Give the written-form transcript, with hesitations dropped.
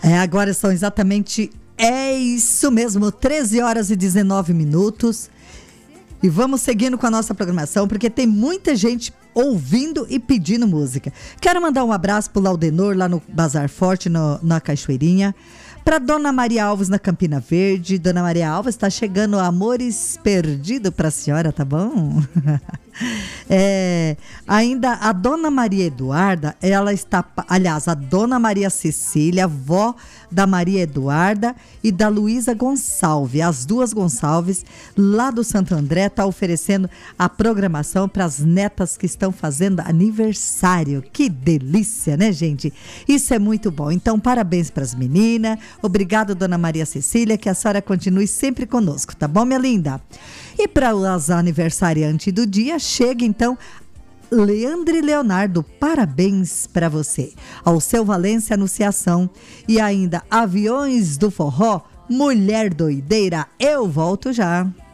Agora são exatamente, isso mesmo, 13 horas e 19 minutos. E vamos seguindo com a nossa programação, porque tem muita gente ouvindo e pedindo música. Quero mandar um abraço pro Laudenor, lá no Bazar Forte, na Cachoeirinha. Para Dona Maria Alves, na Campina Verde. Dona Maria Alves, está chegando Amores Perdido para a senhora, tá bom? Ainda a Dona Maria Eduarda, ela está... Aliás, a Dona Maria Cecília, avó da Maria Eduarda e da Luísa Gonçalves. As duas Gonçalves, lá do Santo André, tá oferecendo a programação para as netas que estão fazendo aniversário. Que delícia, né, gente? Isso é muito bom. Então, parabéns para as meninas. Obrigado, Dona Maria Cecília, que a senhora continue sempre conosco, tá bom, minha linda? E para os aniversariantes do dia, chega então Leandro e Leonardo, parabéns para você. Ao seu Valência Anunciação e ainda Aviões do Forró, Mulher Doideira, eu volto já.